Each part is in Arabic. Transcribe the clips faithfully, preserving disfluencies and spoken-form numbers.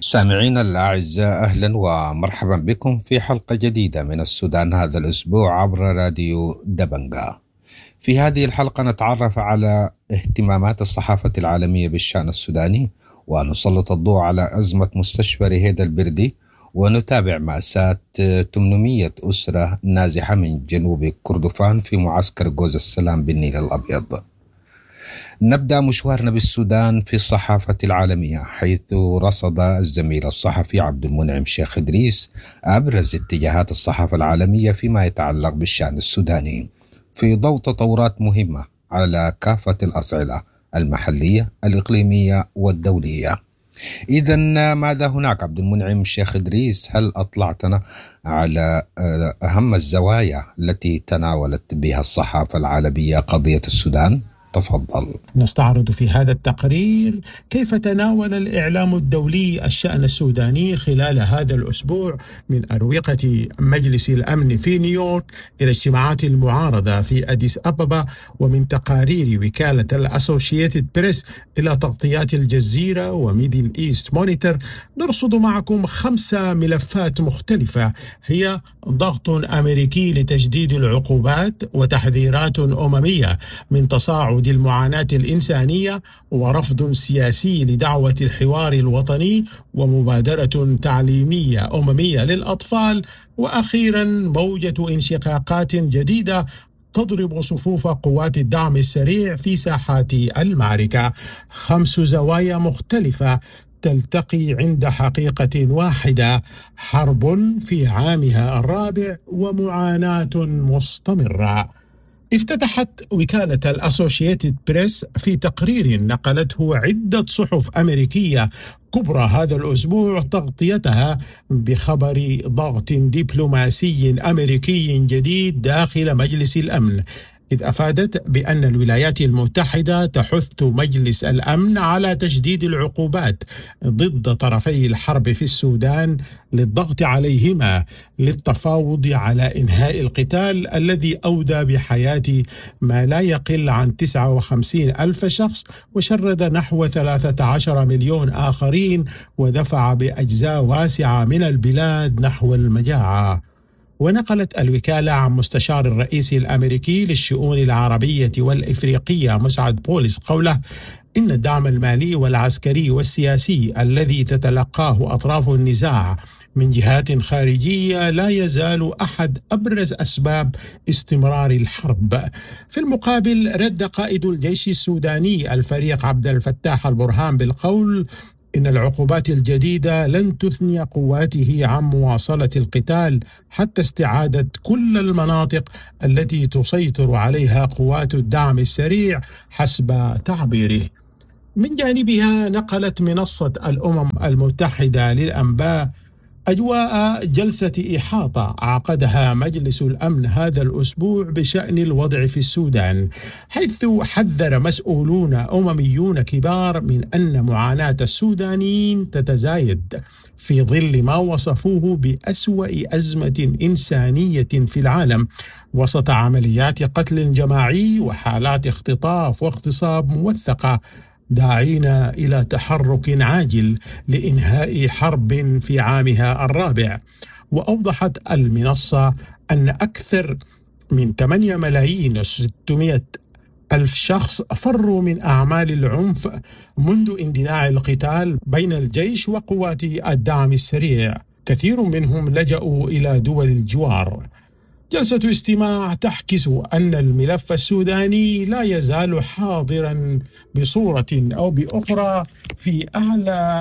سامعينا الأعزاء، أهلا ومرحبا بكم في حلقة جديدة من السودان هذا الأسبوع عبر راديو دبنجا. في هذه الحلقة نتعرف على اهتمامات الصحافة العالمية بالشأن السوداني، ونسلط الضوء على أزمة مستشفى رهيد البردي، ونتابع مأساة ثمانمئة أسرة نازحة من جنوب كردفان في معسكر جوز السلام بالنيل الأبيض. نبدأ مشوارنا بالسودان في الصحافة العالمية، حيث رصد الزميل الصحفي عبد المنعم شيخ إدريس أبرز اتجاهات الصحافة العالمية فيما يتعلق بالشأن السوداني في ضوء تطورات مهمة على كافة الأصعدة المحلية الإقليمية والدولية. إذن ماذا هناك عبد المنعم شيخ إدريس؟ هل أطلعتنا على أهم الزوايا التي تناولت بها الصحافة العالمية قضية السودان؟ تفضل. نستعرض في هذا التقرير كيف تناول الإعلام الدولي الشأن السوداني خلال هذا الأسبوع، من أروقة مجلس الأمن في نيويورك إلى اجتماعات المعارضة في أديس أبابا، ومن تقارير وكالة الأسوشيتد بريس إلى تغطيات الجزيرة وميدل إيست مونيتور. نرصد معكم خمسة ملفات مختلفة، هي ضغط أمريكي لتجديد العقوبات، وتحذيرات أممية من تصاعد المعاناة الإنسانية، ورفض سياسي لدعوة الحوار الوطني، ومبادرة تعليمية أممية للأطفال، وأخيرا موجة انشقاقات جديدة تضرب صفوف قوات الدعم السريع في ساحات المعركة. خمس زوايا مختلفة تلتقي عند حقيقة واحدة: حرب في عامها الرابع ومعاناة مستمرة. افتتحت وكالة الأسوشيتد بريس في تقرير نقلته عدة صحف أمريكية كبرى هذا الأسبوع تغطيتها بخبر ضغط دبلوماسي أمريكي جديد داخل مجلس الأمن، إذ أفادت بأن الولايات المتحدة تحث مجلس الأمن على تشديد العقوبات ضد طرفي الحرب في السودان للضغط عليهما للتفاوض على إنهاء القتال الذي أودى بحياة ما لا يقل عن تسعة وخمسين ألف شخص، وشرد نحو ثلاثة عشر مليون آخرين، ودفع بأجزاء واسعة من البلاد نحو المجاعة. ونقلت الوكالة عن مستشار الرئيس الأمريكي للشؤون العربية والإفريقية مسعد بولس قوله إن الدعم المالي والعسكري والسياسي الذي تتلقاه أطراف النزاع من جهات خارجية لا يزال أحد أبرز أسباب استمرار الحرب. في المقابل رد قائد الجيش السوداني الفريق عبد الفتاح البرهان بالقول إن العقوبات الجديدة لن تثني قواته عن مواصلة القتال حتى استعادة كل المناطق التي تسيطر عليها قوات الدعم السريع حسب تعبيره. من جانبها نقلت منصة الأمم المتحدة للأنباء أجواء جلسة إحاطة عقدها مجلس الأمن هذا الأسبوع بشأن الوضع في السودان، حيث حذر مسؤولون أمميون كبار من أن معاناة السودانيين تتزايد في ظل ما وصفوه بأسوأ أزمة إنسانية في العالم، وسط عمليات قتل جماعي وحالات اختطاف واغتصاب موثقة، داعين إلى تحرك عاجل لإنهاء حرب في عامها الرابع. وأوضحت المنصة أن أكثر من ثمانية ملايين وستمائة ألف شخص فروا من أعمال العنف منذ اندلاع القتال بين الجيش وقوات الدعم السريع، كثير منهم لجأوا إلى دول الجوار. جلسة استماع تعكس أن الملف السوداني لا يزال حاضرا بصورة أو بأخرى في أعلى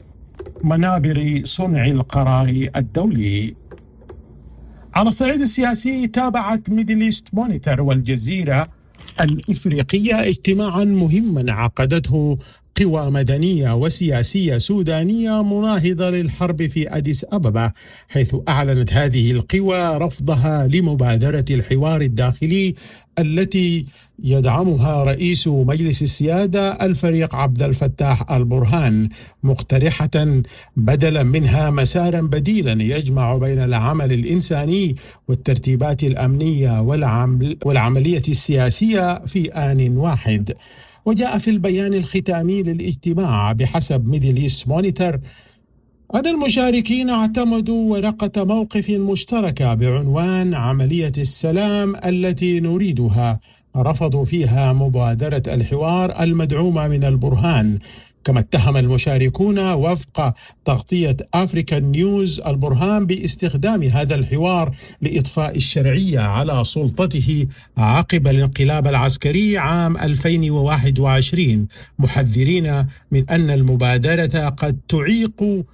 منابر صنع القرار الدولي. على الصعيد السياسي تابعت ميدل إيست مونيتور والجزيرة الإفريقية اجتماعا مهما عقدته قوى مدنية وسياسية سودانية مناهضة للحرب في أديس أبابا، حيث أعلنت هذه القوى رفضها لمبادرة الحوار الداخلي التي يدعمها رئيس مجلس السيادة الفريق عبد الفتاح البرهان، مقترحة بدلا منها مسارا بديلا يجمع بين العمل الإنساني والترتيبات الأمنية والعملية السياسية في آن واحد. وجاء في البيان الختامي للاجتماع بحسب ميدل إيست مونيتور أن المشاركين اعتمدوا ورقة موقف مشتركة بعنوان عملية السلام التي نريدها، رفضوا فيها مبادرة الحوار المدعومة من البرهان. كما اتهم المشاركون وفق تغطية أفريكان نيوز البرهان باستخدام هذا الحوار لإطفاء الشرعية على سلطته عقب الانقلاب العسكري عام ألفين وواحد وعشرين، محذرين من أن المبادرة قد تعيق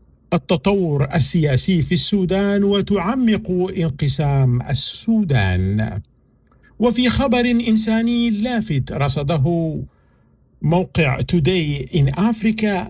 التطور السياسي في السودان وتعمق انقسام السودان. وفي خبر إنساني لافت رصده موقع Today in Africa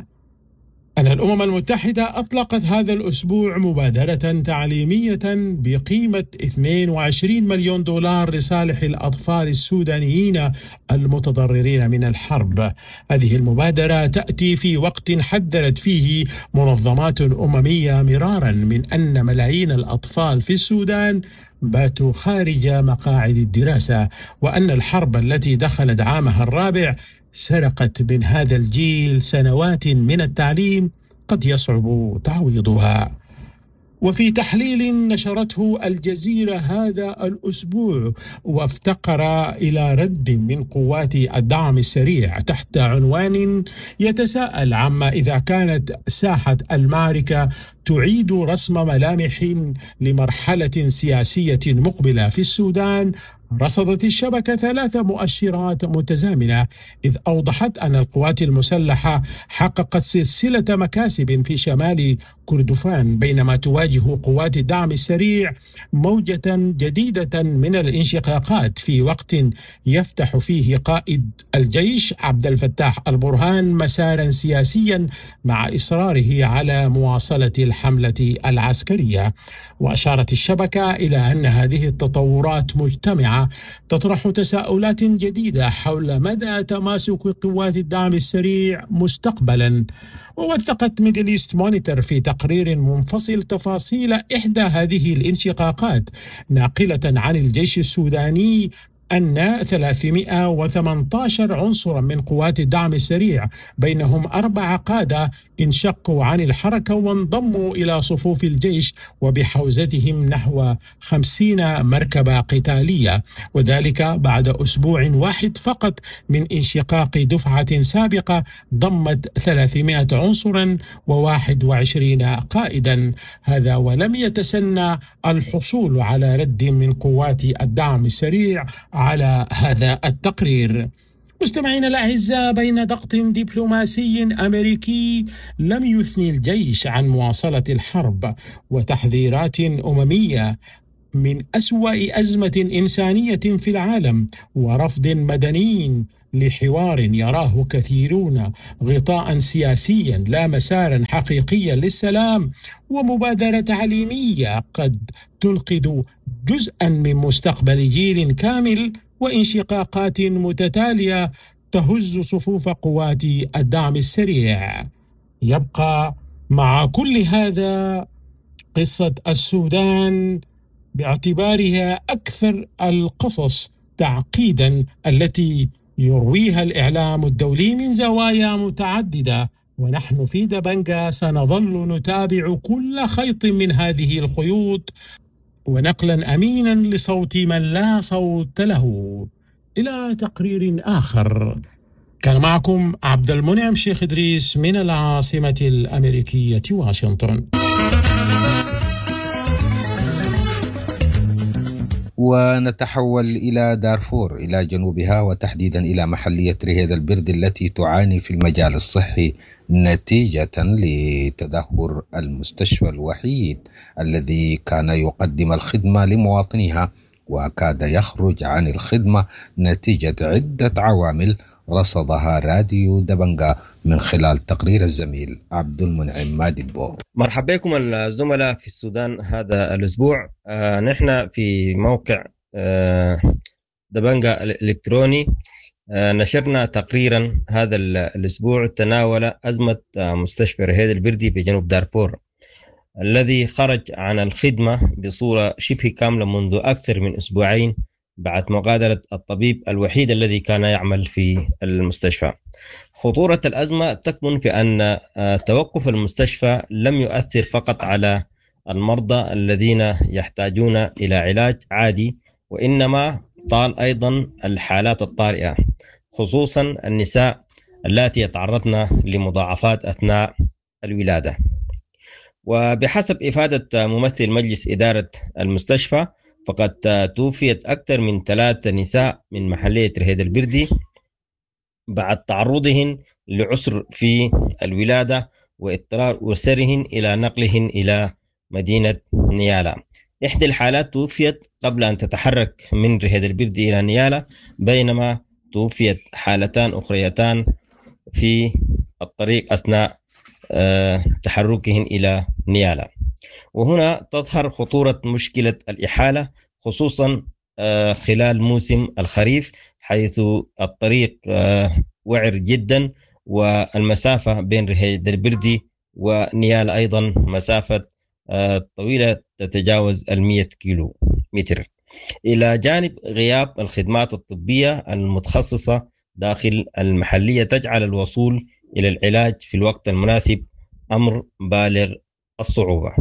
أن الأمم المتحدة أطلقت هذا الأسبوع مبادرة تعليمية بقيمة اثنين وعشرين مليون دولار لصالح الأطفال السودانيين المتضررين من الحرب. هذه المبادرة تأتي في وقت حذرت فيه منظمات أممية مرارا من أن ملايين الأطفال في السودان باتوا خارج مقاعد الدراسة، وأن الحرب التي دخلت عامها الرابع سرقت من هذا الجيل سنوات من التعليم قد يصعب تعويضها. وفي تحليل نشرته الجزيرة هذا الأسبوع وافتقر إلى رد من قوات الدعم السريع تحت عنوان يتساءل عما إذا كانت ساحة المعركة تعيد رسم ملامح لمرحلة سياسية مقبلة في السودان، رصدت الشبكة ثلاث مؤشرات متزامنة، إذ أوضحت أن القوات المسلحة حققت سلسلة مكاسب في شمال كردفان بينما تواجه قوات الدعم السريع موجة جديدة من الانشقاقات في وقت يفتح فيه قائد الجيش عبد الفتاح البرهان مسارا سياسيا مع إصراره على مواصلة الحملة العسكرية. وأشارت الشبكة إلى أن هذه التطورات مجتمعة تطرح تساؤلات جديدة حول مدى تماسك قوات الدعم السريع مستقبلا. ووثقت ميدل إيست مونيتور في تقرير منفصل تفاصيل إحدى هذه الانشقاقات، ناقلة عن الجيش السوداني أن ثلاثمائة وثمانية عشر عنصرا من قوات الدعم السريع بينهم أربع قادة انشقوا عن الحركة وانضموا إلى صفوف الجيش وبحوزتهم نحو خمسين مركبة قتالية، وذلك بعد أسبوع واحد فقط من انشقاق دفعة سابقة ضمت ثلاثمائة عنصرا وواحد وعشرين قائدا. هذا ولم يتسنى الحصول على رد من قوات الدعم السريع على هذا التقرير. مستمعينا الأعزاء، بين ضغط دبلوماسي أمريكي لم يثني الجيش عن مواصلة الحرب وتحذيرات أممية من أسوأ أزمة إنسانية في العالم ورفض مدني لحوار يراه كثيرون غطاء سياسيا لا مسارا حقيقيا للسلام، ومبادرة تعليمية قد تنقذ جزءا من مستقبل جيل كامل، وانشقاقات متتالية تهز صفوف قوات الدعم السريع. يبقى مع كل هذا قصة السودان باعتبارها أكثر القصص تعقيدا التي يرويها الإعلام الدولي من زوايا متعددة، ونحن في دبنجا سنظل نتابع كل خيط من هذه الخيوط ونقلا أمينا لصوت من لا صوت له. إلى تقرير آخر، كان معكم عبد المنعم شيخ إدريس من العاصمة الأمريكية واشنطن. ونتحول إلى دارفور إلى جنوبها، وتحديدا إلى محلية رهيد البرد التي تعاني في المجال الصحي نتيجة لتدهور المستشفى الوحيد الذي كان يقدم الخدمة لمواطنيها، وكاد يخرج عن الخدمة نتيجة عدة عوامل رصدها راديو دبنجا من خلال تقرير الزميل عبد المنعم مادبو. مرحبا بكم الزملاء في السودان. هذا الأسبوع آه نحن في موقع آه دبنجا الإلكتروني آه نشرنا تقريرا هذا الأسبوع تناول أزمة آه مستشفى رهيد البردي بجنوب دارفور الذي خرج عن الخدمة بصورة شبه كاملة منذ أكثر من أسبوعين بعد مغادرة الطبيب الوحيد الذي كان يعمل في المستشفى. خطورة الأزمة تكمن في أن توقف المستشفى لم يؤثر فقط على المرضى الذين يحتاجون إلى علاج عادي، وإنما طال أيضا الحالات الطارئة، خصوصا النساء التي يتعرضن لمضاعفات أثناء الولادة. وبحسب إفادة ممثل مجلس إدارة المستشفى، فقد توفيت أكثر من ثلاث نساء من محلية رهيد البردي بعد تعرضهن لعسر في الولادة واضطرار أسرهن إلى نقلهن إلى مدينة نيالا. إحدى الحالات توفيت قبل أن تتحرك من رهيد البردي إلى نيالا، بينما توفيت حالتان أخريتان في الطريق أثناء تحركهن إلى نيالا. وهنا تظهر خطورة مشكلة الإحالة، خصوصا خلال موسم الخريف، حيث الطريق وعر جدا، والمسافة بين رهيد البردي ونيالا أيضا مسافة طويلة تتجاوز المية كيلو متر، إلى جانب غياب الخدمات الطبية المتخصصة داخل المحلية تجعل الوصول إلى العلاج في الوقت المناسب أمر بالغ الصعوبة.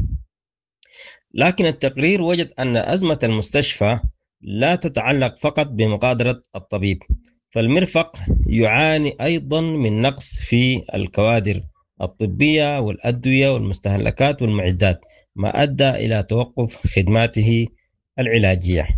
لكن التقرير وجد أن أزمة المستشفى لا تتعلق فقط بمغادرة الطبيب، فالمرفق يعاني أيضا من نقص في الكوادر الطبية والأدوية والمستهلكات والمعدات، ما أدى إلى توقف خدماته العلاجية.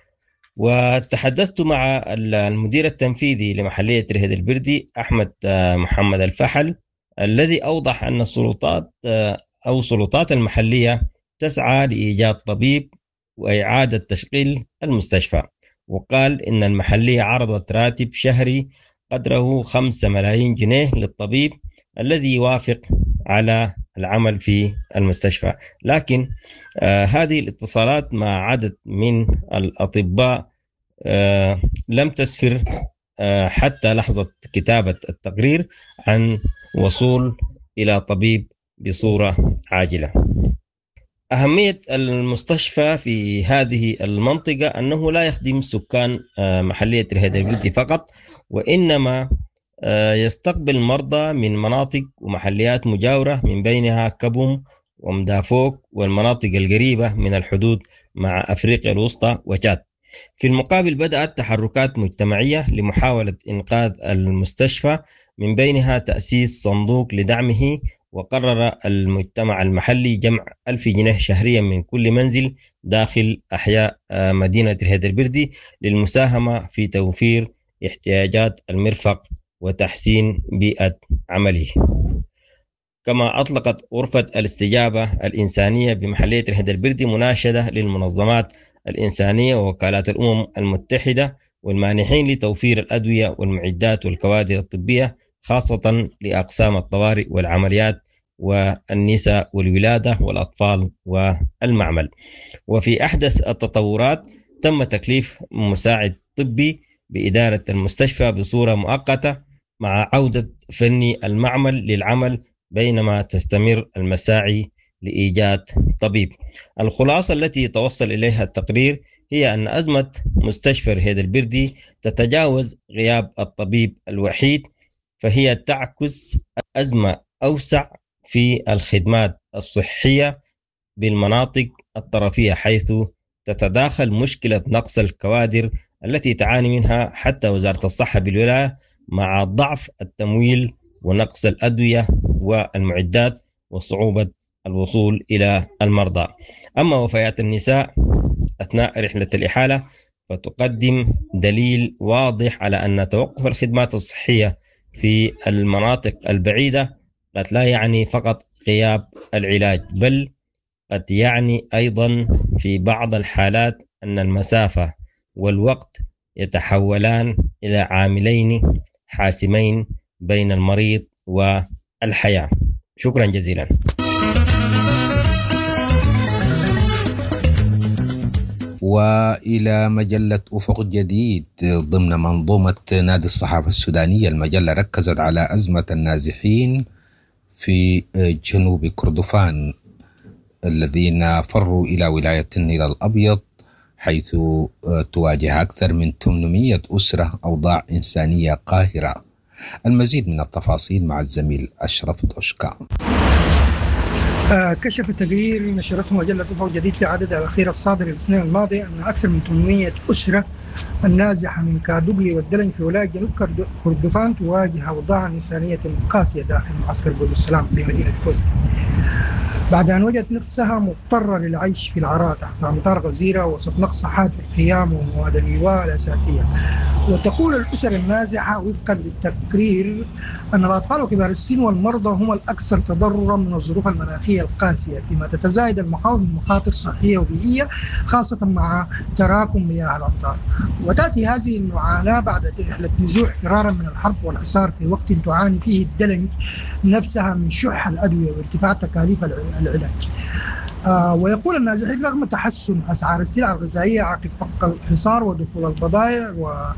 وتحدثت مع المدير التنفيذي لمحلية رهيد البردي أحمد محمد الفحل، الذي أوضح أن السلطات أو سلطات المحلية تسعى لإيجاد طبيب وإعادة تشغيل المستشفى، وقال إن المحلية عرضت راتب شهري قدره خمسة ملايين جنيه للطبيب الذي يوافق على العمل في المستشفى. لكن آه هذه الاتصالات مع عدد من الأطباء آه لم تسفر آه حتى لحظة كتابة التقرير عن وصول إلى طبيب بصورة عاجلة. أهمية المستشفى في هذه المنطقة أنه لا يخدم سكان محلية رهيد البردي فقط، وإنما يستقبل مرضى من مناطق ومحليات مجاورة، من بينها كبوم ومدافوك والمناطق القريبة من الحدود مع أفريقيا الوسطى وتشاد. في المقابل بدأت تحركات مجتمعية لمحاولة إنقاذ المستشفى، من بينها تأسيس صندوق لدعمه، وقرر المجتمع المحلي جمع ألف جنيه شهريا من كل منزل داخل أحياء مدينة رهيد البردي للمساهمة في توفير احتياجات المرفق وتحسين بيئة عمله. كما أطلقت غرفة الاستجابة الإنسانية بمحلية رهيد البردي مناشدة للمنظمات الإنسانية ووكالات الأمم المتحدة والمانحين لتوفير الأدوية والمعدات والكوادر الطبية، خاصة لأقسام الطوارئ والعمليات والنساء والولادة والأطفال والمعمل. وفي أحدث التطورات تم تكليف مساعد طبي بإدارة المستشفى بصورة مؤقتة مع عودة فني المعمل للعمل، بينما تستمر المساعي لإيجاد طبيب. الخلاصة التي توصل إليها التقرير هي أن أزمة مستشفى رهيد البردي تتجاوز غياب الطبيب الوحيد، فهي تعكس أزمة أوسع في الخدمات الصحية بالمناطق الطرفية، حيث تتداخل مشكلة نقص الكوادر التي تعاني منها حتى وزارة الصحة بالولاية، مع ضعف التمويل ونقص الأدوية والمعدات وصعوبة الوصول إلى المرضى. أما وفيات النساء أثناء رحلة الإحالة فتقدم دليل واضح على أن توقف الخدمات الصحية في المناطق البعيدة قد لا يعني فقط غياب العلاج، بل قد يعني أيضا في بعض الحالات أن المسافة والوقت يتحولان إلى عاملين حاسمين بين المريض والحياة. شكرا جزيلا. وإلى مجلة أفق جديد ضمن منظومة نادي الصحافة السودانية. المجلة ركزت على أزمة النازحين في جنوب كردفان الذين فروا إلى ولاية النيل الأبيض حيث تواجه أكثر من ثمانمئة أسرة أوضاع إنسانية قاهرة. المزيد من التفاصيل مع الزميل أشرف دوشكا. آه كشف تقرير نشرته مجلة أفق جديد في عددها الأخير الصادر الاثنين الماضي أن أكثر من ثمانمئة أسرة النازحة من كادوغلي والدلن في ولاية جنوب كردفان تواجه أوضاع إنسانية قاسية داخل معسكر بود السلام بمدينة كوستي، بعد أن وجدت نفسها مضطرة للعيش في العراء تحت أمطار غزيرة وسط نقص حاد في الخيام ومواد الإيواء الأساسية. وتقول الأسر النازحة وفقا للتقرير أن الأطفال وكبار السن والمرضى هم الأكثر تضررا من الظروف المناخية القاسية، فيما تتزايد المخاوف من مخاطر صحية وبيئية خاصة مع تراكم مياه الأمطار. وتأتي هذه المعاناة بعد رحلة نزوح فرارا من الحرب والحصار في وقت تعاني فيه الدلنج نفسها من شح الأدوية وارتفاع تكاليف العلاج. آه ويقول النازحين رغم تحسن أسعار السلع الغذائية عقب فك الحصار ودخول البضائع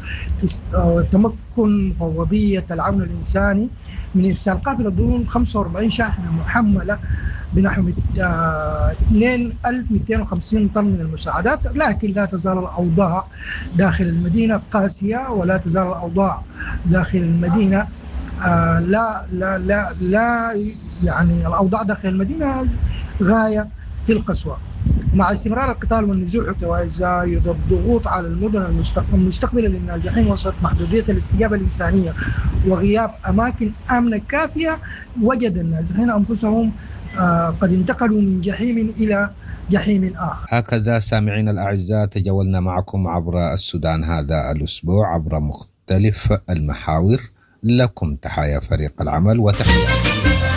وتمكن مفوضية العون الإنساني من إرسال قافلة ضمن خمسة وأربعين شاحنة محملة بنحو اثنين ألف ومئتين وخمسين طن من المساعدات، لكن لا تزال الأوضاع داخل المدينة قاسية، ولا تزال الأوضاع داخل المدينة آه لا لا لا لا يعني الأوضاع داخل المدينة غاية في القسوة. مع استمرار القتال والنزوح وتزايد الضغوط على المدن المستقبلة للنازحين وسط محدودية الاستجابة الإنسانية وغياب أماكن آمنة كافية، وجد النازحين أنفسهم آه قد انتقلوا من جحيم إلى جحيم آخر. هكذا سامعين الأعزاء تجولنا معكم عبر السودان هذا الأسبوع عبر مختلف المحاور. لكم تحايا فريق العمل وتحياتي.